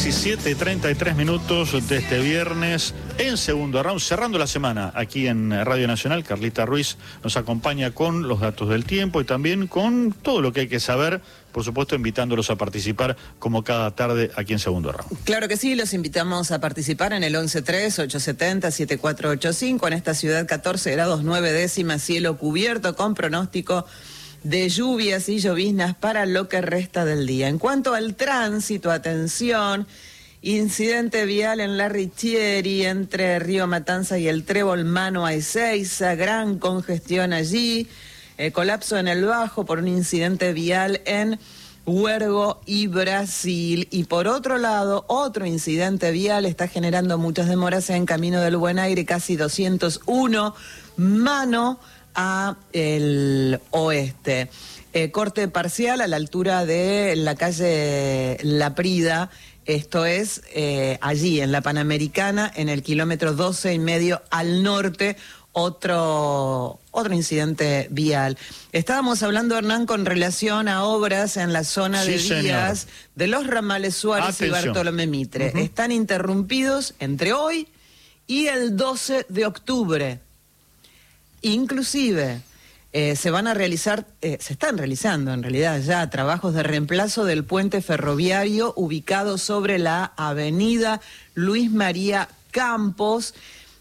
17:33 de este viernes, en segundo round, cerrando la semana aquí en Radio Nacional. Carlita Ruiz nos acompaña con los datos del tiempo y también con todo lo que hay que saber, por supuesto invitándolos a participar como cada tarde aquí en segundo round. Claro que sí, los invitamos a participar en el 11-3-870-7485, en esta ciudad 14 grados 9 décimas, cielo cubierto con pronóstico de lluvias y lloviznas para lo que resta del día. En cuanto al tránsito, atención, incidente vial en la Richieri entre Río Matanza y el Trébol Mano a Ezeiza, gran congestión allí, colapso en el Bajo por un incidente vial en Huergo y Brasil. Y por otro lado, otro incidente vial está generando muchas demoras en Camino del Buen Aire, casi 201, Mano a el oeste. Corte parcial a la altura de la calle La Prida, esto es allí en la Panamericana, en el kilómetro 12,5 al norte, otro incidente vial. Estábamos hablando, Hernán, con relación a obras en la zona de vías de los ramales Suárez y Bartolomé Mitre. Están interrumpidos entre hoy y el 12 de octubre. Inclusive se están realizando en realidad ya trabajos de reemplazo del puente ferroviario ubicado sobre la avenida Luis María Campos.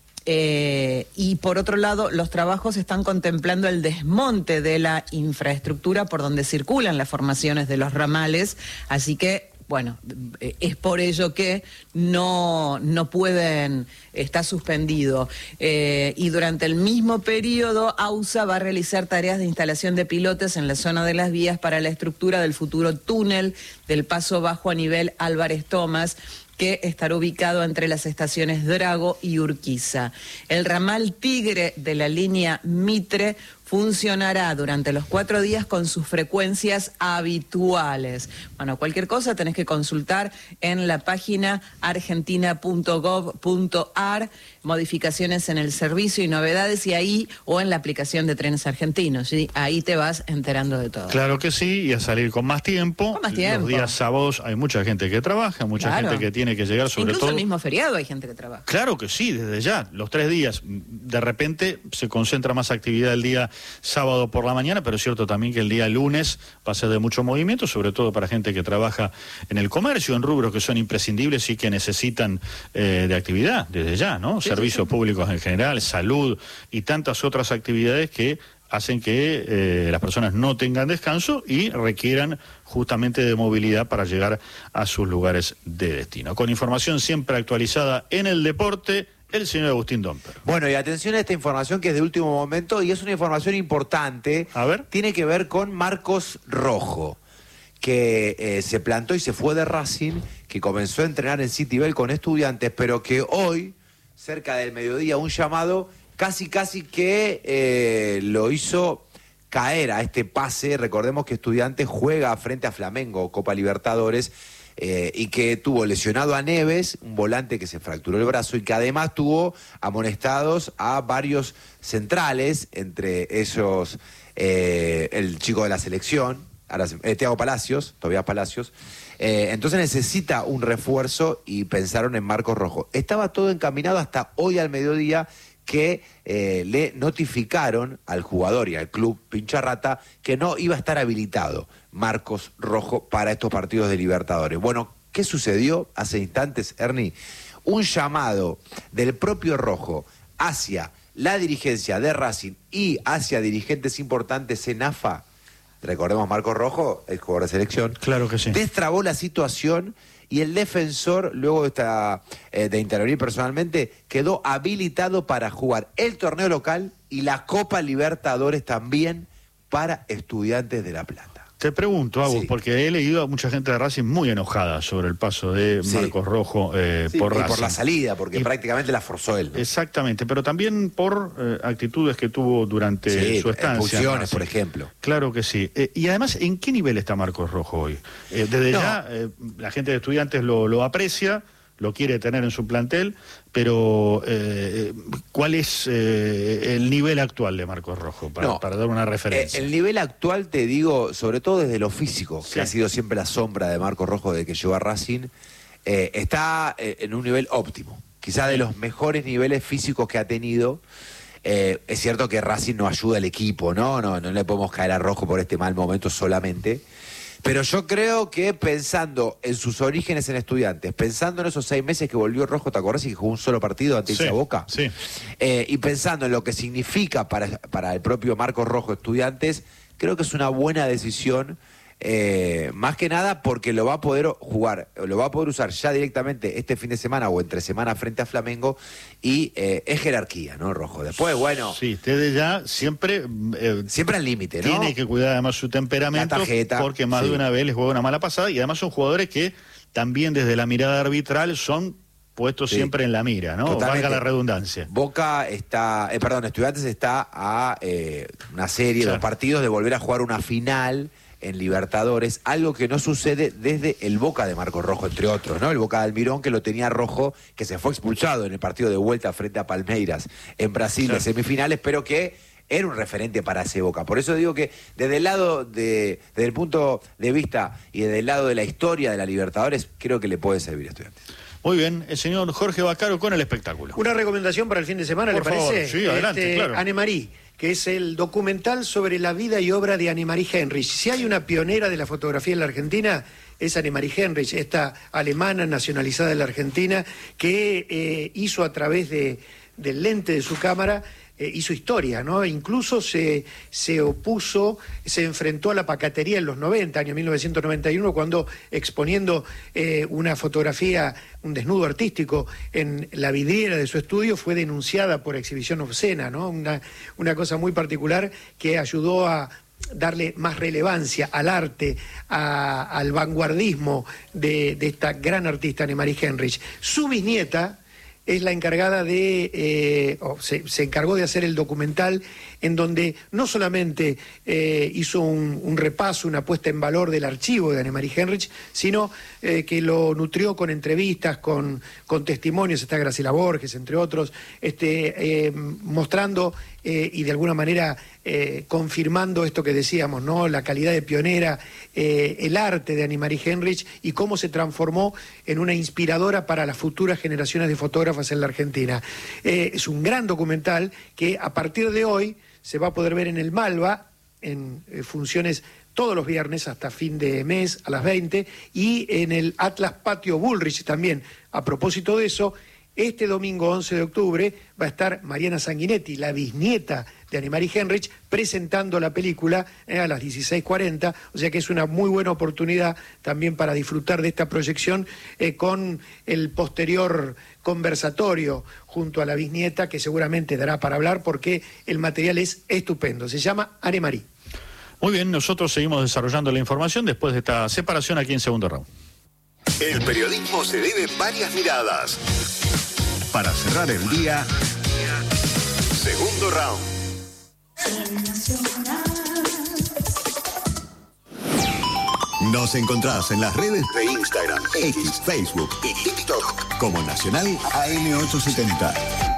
Y por otro lado, los trabajos están contemplando el desmonte de la infraestructura por donde circulan las formaciones de los ramales, así que bueno, es por ello que no pueden, está suspendido. Y durante el mismo periodo, AUSA va a realizar tareas de instalación de pilotes en la zona de las vías para la estructura del futuro túnel del Paso Bajo a nivel Álvarez Tomás, que estará ubicado entre las estaciones Drago y Urquiza. El ramal Tigre de la línea Mitre funcionará durante los 4 días con sus frecuencias habituales. Bueno, cualquier cosa tenés que consultar en la página argentina.gov.ar, modificaciones en el servicio y novedades, y ahí, o en la aplicación de Trenes Argentinos, ¿sí? Ahí te vas enterando de todo. Claro que sí, y a salir con más tiempo. Con más tiempo. Los días sábados hay mucha gente que trabaja, mucha gente que tiene que llegar, sobre Incluso todo. el mismo feriado hay gente que trabaja. Claro que sí, desde ya, los 3 días. De repente se concentra más actividad el día sábado por la mañana, pero es cierto también que el día lunes va a ser de mucho movimiento, sobre todo para gente que trabaja en el comercio, en rubros que son imprescindibles y que necesitan de actividad desde ya, ¿no? Servicios públicos en general, salud y tantas otras actividades que hacen que las personas no tengan descanso y requieran justamente de movilidad para llegar a sus lugares de destino. Con información siempre actualizada en el deporte, el señor Agustín Domper. Bueno, y atención a esta información que es de último momento y es una información importante. A ver. Tiene que ver con Marcos Rojo, que se plantó y se fue de Racing, que comenzó a entrenar en Citibel con Estudiantes, pero que hoy, cerca del mediodía, un llamado casi que lo hizo caer a este pase. Recordemos que Estudiantes juega frente a Flamengo, Copa Libertadores, y que tuvo lesionado a Neves, un volante que se fracturó el brazo, y que además tuvo amonestados a varios centrales, entre esos el chico de la selección, Tobias Palacios. Entonces necesita un refuerzo y pensaron en Marcos Rojo. Estaba todo encaminado hasta hoy al mediodía, que le notificaron al jugador y al club Pincharrata que no iba a estar habilitado Marcos Rojo para estos partidos de Libertadores. Bueno, ¿qué sucedió hace instantes, Ernie? Un llamado del propio Rojo hacia la dirigencia de Racing y hacia dirigentes importantes en AFA. Recordemos, Marcos Rojo, el jugador de selección. Claro que sí. Destrabó la situación y el defensor, luego de intervenir personalmente, quedó habilitado para jugar el torneo local y la Copa Libertadores también para Estudiantes de La Plata. Te pregunto, Agus, Sí. porque he leído a mucha gente de Racing muy enojada sobre el paso de Marcos Rojo por Racing. Y por la salida, porque prácticamente la forzó él, ¿no? Exactamente, pero también por actitudes que tuvo durante su estancia. Expulsiones, por ejemplo. Claro que sí. Y además, ¿en qué nivel está Marcos Rojo hoy? Desde ya, la gente de Estudiantes lo aprecia, lo quiere tener en su plantel, pero ¿cuál es el nivel actual de Marcos Rojo? Para dar una referencia. El nivel actual, te digo, sobre todo desde lo físico, que ha sido siempre la sombra de Marcos Rojo desde que llegó a Racing, está en un nivel óptimo, quizá de los mejores niveles físicos que ha tenido. Es cierto que Racing no ayuda al equipo, no le podemos caer a Rojo por este mal momento solamente. Pero yo creo que pensando en sus orígenes en Estudiantes, pensando en esos 6 meses que volvió Rojo, ¿te acordás? Y que jugó un solo partido ante Hincha Boca. Sí. Y pensando en lo que significa para el propio Marcos Rojo Estudiantes, creo que es una buena decisión. Más que nada porque lo va a poder jugar, lo va a poder usar ya directamente este fin de semana o entre semana frente a Flamengo, y es jerarquía, ¿no, Rojo? Después, bueno... Sí, desde ya siempre... siempre al límite, ¿no? Tiene que cuidar además su temperamento, la tarjeta, porque más de una vez les juega una mala pasada, y además son jugadores que también desde la mirada arbitral son puestos siempre en la mira, ¿no? Totalmente. Valga la redundancia. Boca está, Estudiantes está a una serie de partidos de volver a jugar una final en Libertadores, algo que no sucede desde el Boca de Marcos Rojo, entre otros, ¿no? El Boca de Almirón, que lo tenía Rojo, que se fue expulsado en el partido de vuelta frente a Palmeiras en Brasil de semifinales, pero que era un referente para ese Boca. Por eso digo que desde el punto de vista y desde el lado de la historia de la Libertadores, creo que le puede servir a Estudiantes. Muy bien, el señor Jorge Vaccaro con el espectáculo. Una recomendación para el fin de semana, por ¿le parece? Favor. Sí, adelante, claro. Annemarie, que es el documental sobre la vida y obra de Annemarie Henrich. Si hay una pionera de la fotografía en la Argentina, es Annemarie Henrich, esta alemana nacionalizada en la Argentina, que hizo a través del lente de su cámara, hizo historia, ¿no? Incluso se opuso, se enfrentó a la pacatería en los 90, año 1991, cuando exponiendo una fotografía, un desnudo artístico en la vidriera de su estudio, fue denunciada por exhibición obscena, ¿no? Una cosa muy particular que ayudó a darle más relevancia al arte, al vanguardismo de esta gran artista Annemarie Henrich. Su bisnieta es la encargada se encargó de hacer el documental, en donde no solamente hizo un repaso, una puesta en valor del archivo de Annemarie Henrich, sino que lo nutrió con entrevistas, con testimonios. Está Graciela Borges, entre otros, mostrando y de alguna manera confirmando esto que decíamos, ¿no? La calidad de pionera, el arte de Annemarie Henrich y cómo se transformó en una inspiradora para las futuras generaciones de fotógrafas en la Argentina. Es un gran documental que a partir de hoy se va a poder ver en el Malva, en funciones todos los viernes hasta fin de mes a las 20, y en el Atlas Patio Bullrich también. A propósito de eso, este domingo 11 de octubre va a estar Mariana Sanguinetti, la bisnieta de Annemarie Henrich, presentando la película a las 16:40, o sea que es una muy buena oportunidad también para disfrutar de esta proyección con el posterior conversatorio junto a la bisnieta, que seguramente dará para hablar porque el material es estupendo. Se llama Annemarie. Muy bien, nosotros seguimos desarrollando la información después de esta separación aquí en Segundo Round. El periodismo se debe varias miradas. Para cerrar el día, Segundo Round. Nos encontrás en las redes de Instagram, X, Facebook y TikTok como Nacional AM870.